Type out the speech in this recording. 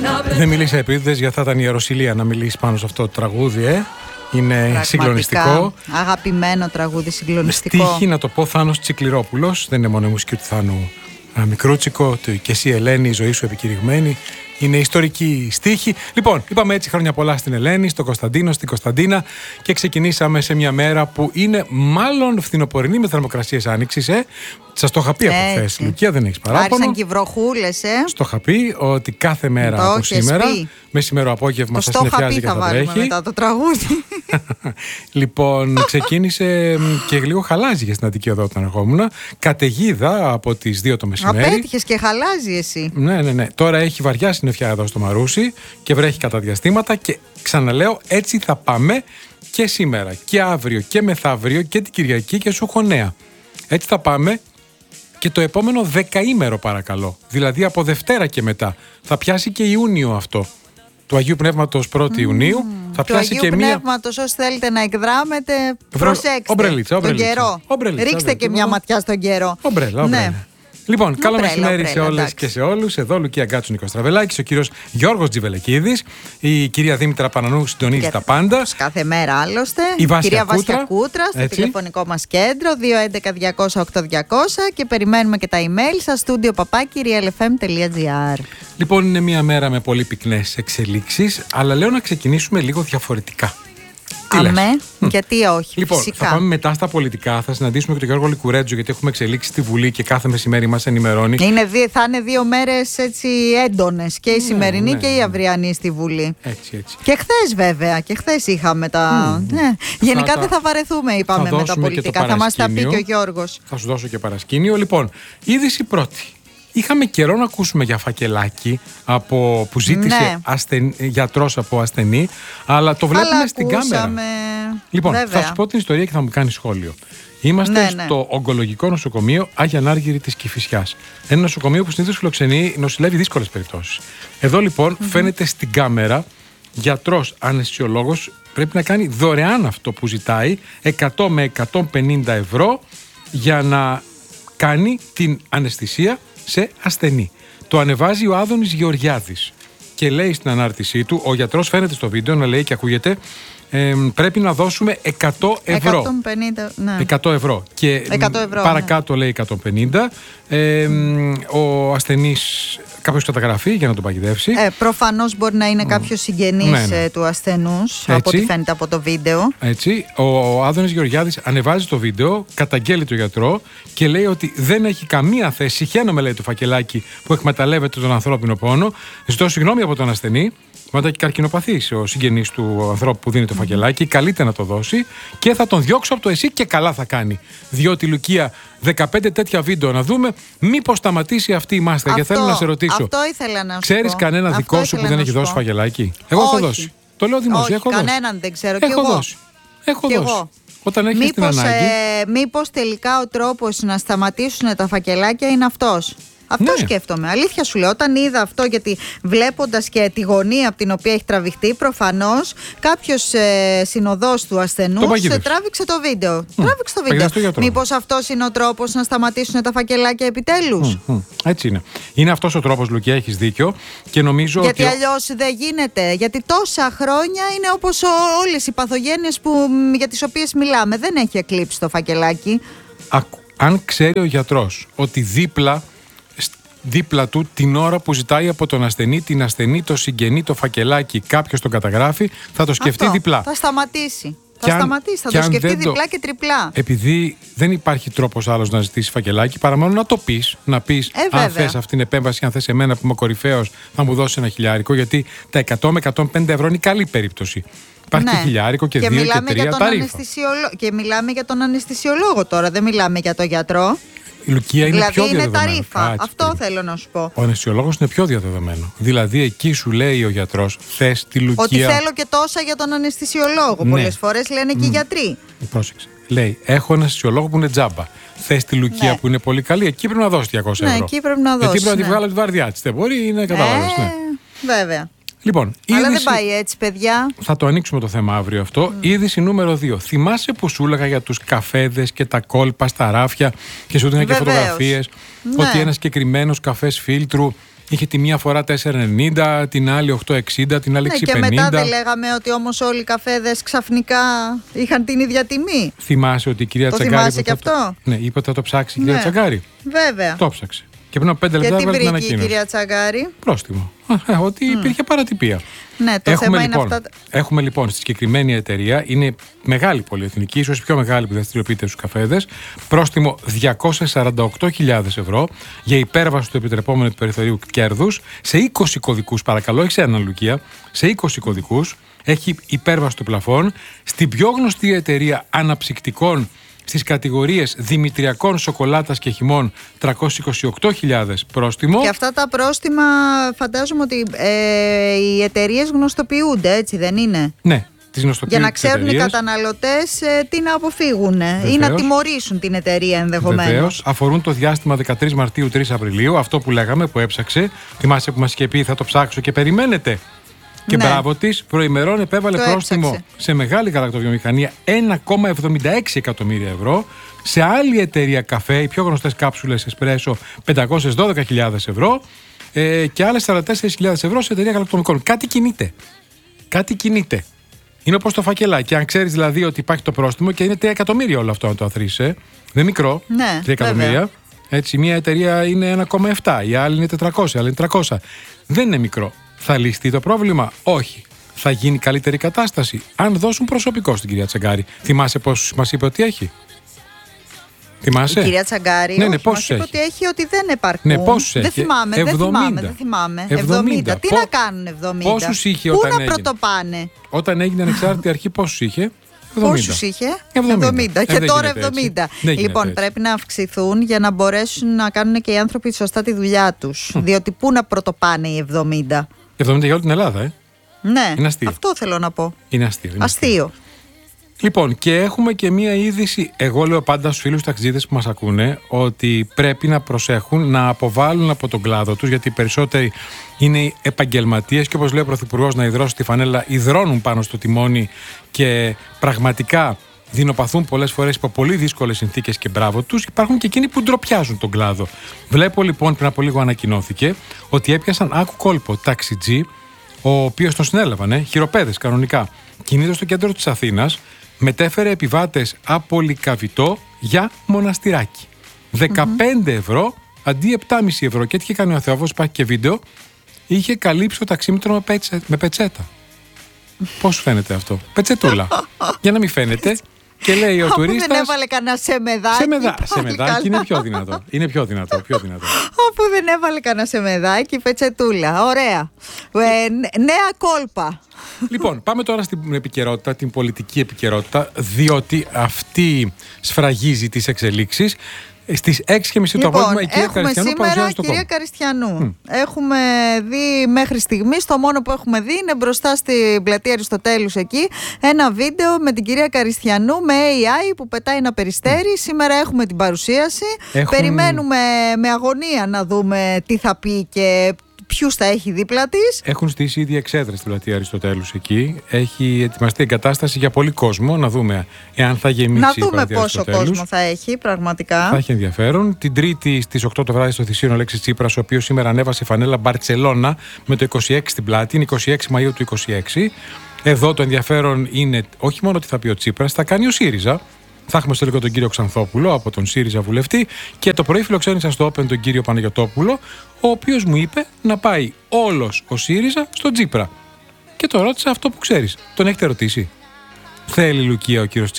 Δεν μιλήσα επίτηδες, γιατί θα ήταν η Ιεροσυλία να μιλήσει πάνω σε αυτό το τραγούδι, Είναι πραγματικά συγκλονιστικό. Αγαπημένο τραγούδι, συγκλονιστικό. Στίχη, να το πω, Θάνος Τσικληρόπουλος. Δεν είναι μόνο η μουσική του Θάνου Μικρούτσικο, του «Και εσύ Ελένη, η ζωή σου επικηρυγμένη». Είναι ιστορική στίχη. Λοιπόν, είπαμε έτσι χρόνια πολλά στην Ελένη, στον Κωνσταντίνο, στην Κωνσταντίνα και ξεκινήσαμε σε μια μέρα που είναι μάλλον φθινοπορεινή με θερμοκρασίες άνοιξης. Σας το είχα πει από χθες, Λουκία, δεν έχεις παράπονο. Άρχισαν και οι βροχούλες, Στο είχα πει ότι κάθε μέρα από σήμερα, μεσημέρο απόγευμα, θα συννεφιάζει και θα βρέχει. Μετά το τραγούδι. Λοιπόν, ξεκίνησε και λίγο χαλάζει για στην Αττική Οδό όταν ερχόμουν. Καταιγίδα από τις 2 το μεσημέρι. Απέτυχες και χαλάζει εσύ. Ναι. Τώρα έχει βαριά συννεφιά εδώ στο Μαρούσι και βρέχει κατά διαστήματα και ξαναλέω, έτσι θα πάμε και σήμερα και αύριο και μεθαύριο και την Κυριακή και σου έχω νέα. Έτσι θα πάμε και το επόμενο δεκαήμερο, παρακαλώ. Δηλαδή από Δευτέρα και μετά. Θα πιάσει και Ιούνιο αυτό. Του Αγίου Πνεύματος 1η Ιουνίου. Θα πιάσει του και Αγίου μία. Πνεύματος, όσοι θέλετε να εκδράμετε, προσέξτε τον καιρό. Ρίξτε και μια ματιά στον καιρό. Ομπρέλα. Ναι. Λοιπόν, καλό μεσημέρι σε όλες και σε όλους. Εδώ Λουκία Γκάτσου, Νίκος Στραβελάκης, ο κύριος Γιώργος Τζιβελεκίδης, η κυρία Δήμητρα Πανανού συντονίζει τα πάντα. Κάθε μέρα άλλωστε. Η κυρία Βάσια Κούτρα, στο τηλεφωνικό μας κέντρο 211-200-8200 και περιμένουμε και τα email σας studio@realfm.gr. Λοιπόν, είναι μια μέρα με πολύ πυκνές εξελίξεις, αλλά λέω να ξεκινήσουμε λίγο διαφορετικά. Γιατί όχι. Λοιπόν, φυσικά. Θα πάμε μετά στα πολιτικά. Θα συναντήσουμε και τον Γιώργο Λικουρέτζο, γιατί έχουμε εξελίξει στη Βουλή και κάθε μεσημέρι μας ενημερώνει. Θα είναι 2 μέρες έτσι έντονες, και η σημερινή και η αυριανή στη Βουλή. Έτσι. Και χθες, βέβαια. Και χθες είχαμε τα. Γενικά δεν θα βαρεθούμε, είπαμε, με τα πολιτικά. Θα μας τα πει και ο Γιώργος. Θα σου δώσω και παρασκήνιο. Λοιπόν, είδηση πρώτη. Είχαμε καιρό να ακούσουμε για φακελάκι που ζήτησε γιατρός από ασθενή, αλλά το βλέπουμε στην κάμερα. Λοιπόν, θα σου πω την ιστορία και θα μου κάνεις σχόλιο. Είμαστε στο ογκολογικό νοσοκομείο Άγια Ανάργυρη της Κηφισιάς. Ένα νοσοκομείο που συνήθως φιλοξενεί, νοσηλεύει δύσκολες περιπτώσεις. Εδώ λοιπόν φαίνεται στην κάμερα γιατρός αναισθησιολόγος πρέπει να κάνει δωρεάν αυτό που ζητάει, 100 με 150 ευρώ, για να κάνει την αναισθησία σε ασθενή. Το ανεβάζει ο Άδωνης Γεωργιάδης και λέει στην ανάρτησή του, ο γιατρός φαίνεται στο βίντεο να λέει και ακούγεται, πρέπει να δώσουμε 100 ευρώ. 100 ευρώ. Και 100 ευρώ, παρακάτω λέει 150. Ο ασθενής κάποιος καταγραφεί για να τον παγιδεύσει. Προφανώς μπορεί να είναι κάποιος συγγενής του ασθενούς, από ό,τι φαίνεται από το βίντεο. Έτσι, ο Άδωνης Γεωργιάδης ανεβάζει το βίντεο, καταγγέλει τον γιατρό και λέει ότι δεν έχει καμία θέση. Συχαίνομαι, λέει, το φακελάκι που εκμεταλλεύεται τον ανθρώπινο πόνο. Ζητώ συγγνώμη από τον ασθενή. Μετά και καρκινοπαθής ο συγγενής του ανθρώπου που δίνει το φακελάκι, καλείται να το δώσει και θα τον διώξω από το ΕΣΥ και καλά θα κάνει. Διότι, Λουκία, 15 τέτοια βίντεο να δούμε, μήπως σταματήσει αυτή η μάστιγα. Και θέλω να σε ρωτήσω, αυτό ήθελα να σου ξέρεις κανένα δικό σου που δεν έχει δώσει φακελάκι? Εγώ έχω δώσει. Το λέω δημόσια. Όχι, κανέναν δεν ξέρω. Έχω δώσει. Όταν έχεις την ανάγκη. Μήπως τελικά ο τρόπος να σταματήσουν τα φακελάκια είναι αυτός? Αυτό σκέφτομαι. Αλήθεια σου λέω. Όταν είδα αυτό, γιατί βλέποντας και τη γωνία από την οποία έχει τραβηχτεί, προφανώς κάποιος συνοδός του ασθενούς τράβηξε το βίντεο. Τράβηξε το βίντεο. Μήπως αυτός είναι ο τρόπος να σταματήσουν τα φακελάκια επιτέλους? Έτσι είναι. Είναι αυτός ο τρόπος, Λουκία, έχεις δίκιο. Και νομίζω γιατί αλλιώς δεν γίνεται. Γιατί τόσα χρόνια είναι όπως όλες οι παθογένειες για τις οποίες μιλάμε. Δεν έχει εκλείψει το φακελάκι. Αν ξέρει ο γιατρός ότι δίπλα του την ώρα που ζητάει από τον ασθενή, την ασθενή, το συγγενή, το φακελάκι, κάποιος τον καταγράφει, θα το σκεφτεί διπλά. Θα σταματήσει. Θα το σκεφτεί διπλά και τριπλά. Επειδή δεν υπάρχει τρόπος άλλος να ζητήσει φακελάκι, παρά μόνο να το πεις. Να πεις, αν θες αυτήν την επέμβαση, αν θες εμένα που είμαι κορυφαίος, θα μου δώσει 1 χιλιάρικο, γιατί τα 100 με 150 ευρώ είναι η καλή περίπτωση. Υπάρχει και χιλιάρικο και 2 και 3 ταρίφα. Και μιλάμε για τον αναισθησιολόγο τώρα, δεν μιλάμε για τον γιατρό. Η Λουκία είναι δηλαδή πιο είναι διαδεδομένο. ταρίφα. Αυτό θέλω να σου πω. Ο αναισθησιολόγος είναι πιο διαδεδομένο. Δηλαδή εκεί σου λέει ο γιατρός, θες τη Λουκία. Ότι θέλω και τόσα για τον αναισθησιολόγο. Πολλές φορές λένε και οι γιατροί. Πρόσεξε. Λέει, έχω αναισθησιολόγο που είναι τζάμπα. Θες τη Λουκία που είναι πολύ καλή. Εκεί πρέπει να δώσει 200 ευρώ. Ναι, εκεί πρέπει να δώσει. Γιατί πρέπει να τη βγάλω τη βαρδιά της. Δεν μπορεί, είναι κατάλαβες. Βέβαια. Λοιπόν, αλλά δεν πάει έτσι, παιδιά. Θα το ανοίξουμε το θέμα αύριο αυτό. Είδηση νούμερο 2. Θυμάσαι που σου έλεγα για τους καφέδες και τα κόλπα στα ράφια και σου έδινε και φωτογραφίες? Ότι ένας συγκεκριμένος καφές φίλτρου Είχε τη μία φορά 4,90, την άλλη 8,60, την άλλη 6,50. Και μετά δεν λέγαμε ότι όμως όλοι οι καφέδες ξαφνικά είχαν την ίδια τιμή. Θυμάσαι ότι η κυρία Τσαγκάρη. Το θυμάσαι και αυτό? Ναι, είπε ότι θα το ψάξει η κυρία Τσαγκάρη. Βέβαια. Το ψάξε. Και πριν από 5 λεπτά έβγαλε την ανακοίνωση. Και τι βρήκε η κυρία Τσαγκάρη? Πρόστιμο. Ότι υπήρχε παρατυπία. Ναι, το θέμα είναι αυτά. Έχουμε λοιπόν στη συγκεκριμένη εταιρεία, είναι μεγάλη πολυεθνική, ίσως η πιο μεγάλη που δραστηριοποιείται στους καφέδες, πρόστιμο 248.000 ευρώ για υπέρβαση του επιτρεπόμενου του περιθωρίου κέρδους σε 20 κωδικούς, παρακαλώ, όχι σε έναν, Λουκία, σε 20 κωδικούς. Έχει υπέρβαση του πλαφόν στην πιο γνωστή εταιρεία αναψυκτικών στις κατηγορίες δημητριακών, σοκολάτας και χυμών, 328.000 πρόστιμο. Και αυτά τα πρόστιμα φαντάζομαι ότι οι εταιρείες γνωστοποιούνται, έτσι δεν είναι? Ναι, τις γνωστοποιούνται. Για να ξέρουν οι καταναλωτές τι να αποφύγουν ή να τιμωρήσουν την εταιρεία ενδεχομένως. Βεβαίως, αφορούν το διάστημα 13 Μαρτίου 3 Απριλίου, αυτό που λέγαμε, που έψαξε. Θυμάσαι που μας είχε πει θα το ψάξω και περιμένετε. Και μπράβο της, προημερών επέβαλε πρόστιμο σε μεγάλη γαλακτοβιομηχανία 1,76 εκατομμύρια ευρώ. Σε άλλη εταιρεία καφέ, οι πιο γνωστές κάψουλες εσπρέσο, 512.000 ευρώ. Και άλλες 44.000 ευρώ σε εταιρεία γαλακτοκομικών. Κάτι κινείται. Είναι όπως το φακελάκι. Αν ξέρεις δηλαδή ότι υπάρχει το πρόστιμο και είναι 3 εκατομμύρια όλο αυτό να το αθροίσεις. Δεν είναι μικρό. Ναι, 3 εκατομμύρια. Έτσι, μια εταιρεία είναι 1,7, η άλλη είναι 400, η άλλη είναι 300. Δεν είναι μικρό. Θα λυστεί το πρόβλημα? Όχι. Θα γίνει καλύτερη κατάσταση αν δώσουν προσωπικό στην κυρία Τσαγκάρη. Θυμάσαι πόσους μας είπε ότι έχει? Θυμάσαι? Η κυρία Τσαγκάρη μας είπε ότι έχει, ότι δεν επαρκούν. Ναι, πόσους έχει? Δεν θυμάμαι. 70. Τι να κάνουν 70? Πόσους είχε Πού όταν να έγινε? πρωτοπάνε? Όταν έγινε ανεξάρτητη αρχή πόσους είχε? 70. Πόσους είχε? 70. Και τώρα 70. Λοιπόν, πρέπει να αυξηθούν για να μπορέσουν να κάνουν και οι άνθρωποι σωστά τη δουλειά τους. Διότι πού να πρωτοπάνε οι 70? 70 για όλη την Ελλάδα, Ναι, είναι αστείο. Αυτό θέλω να πω. Είναι αστείο. Λοιπόν, και έχουμε και μία είδηση. Εγώ λέω πάντα στους φίλους ταξιδίτες που μας ακούνε ότι πρέπει να προσέχουν να αποβάλουν από τον κλάδο τους, γιατί οι περισσότεροι είναι επαγγελματίες και όπως λέει ο Πρωθυπουργός να υδρώσει τη φανέλα, υδρώνουν πάνω στο τιμόνι και πραγματικά δεινοπαθούν πολλές φορές υπό πολύ δύσκολες συνθήκες και μπράβο τους. Υπάρχουν και εκείνοι που ντροπιάζουν τον κλάδο. Βλέπω λοιπόν, πριν από λίγο ανακοινώθηκε ότι έπιασαν άκου κόλπο ταξιτζή, ο οποίος τον συνέλαβαν, χειροπέδες κανονικά. Κινείται στο κέντρο της Αθήνας, μετέφερε επιβάτες από Λυκαβητό για Μοναστηράκι. 15 ευρώ αντί 7,5 ευρώ. Και τι είχε κάνει ο Θεόβος, υπάρχει και βίντεο, είχε καλύψει το ταξίμετρο με πετσέτα. Πώς φαίνεται αυτό? Πετσετούλα. Για να μην φαίνεται. Και λέει ο τουρίστας. Αφού δεν έβαλε κανένα σεμεδάκι. Σεμεδάκι είναι πιο δυνατό. Είναι πιο δυνατό. Αφού δεν έβαλε κανένα σεμεδάκι, πετσετούλα. Ωραία. Νέα κόλπα. Λοιπόν, πάμε τώρα στην επικαιρότητα, την πολιτική επικαιρότητα, διότι αυτή σφραγίζει τις εξελίξεις. Στις 6.30 το απόγευμα η κυρία Καριστιανού παρουσιάζει το κόμμα. Κυρία Καριστιανού. Έχουμε δει μέχρι στιγμής, το μόνο που έχουμε δει είναι μπροστά στην πλατεία Αριστοτέλους εκεί, ένα βίντεο με την κυρία Καριστιανού με AI που πετάει ένα περιστέρι. Σήμερα έχουμε την παρουσίαση. Περιμένουμε με αγωνία να δούμε τι θα πει και ποιους θα έχει δίπλα της. Έχουν στήσει ήδη εξέδρες στην πλατεία Αριστοτέλους εκεί. Έχει ετοιμαστεί εγκατάσταση για πολύ κόσμο. Να δούμε εάν θα γεμίσει. Να δούμε πόσο κόσμο θα έχει πραγματικά. Θα έχει ενδιαφέρον. Την Τρίτη στις 8 το βράδυ στο Θησίον ο Αλέξης Τσίπρας, ο οποίος σήμερα ανέβασε φανέλα Μπαρτσελώνα με το 26 στην πλάτη. Είναι 26 Μαΐου του 26. Εδώ το ενδιαφέρον είναι όχι μόνο τι θα πει ο Τσίπρας, θα κάνει ο ΣΥΡΙΖΑ. Θα έχουμε στο λίγο τον κύριο Ξανθόπουλο από τον ΣΥΡΙΖΑ βουλευτή και το πρωί φιλοξένησα στο Open τον κύριο Παναγιωτόπουλο, ο οποίος μου είπε να πάει όλος ο ΣΥΡΙΖΑ στον Τσίπρα. Και το ρώτησα αυτό που ξέρεις. Τον έχετε ρωτήσει? Θέλει, Λουκία, ο κύριος Τσίπρας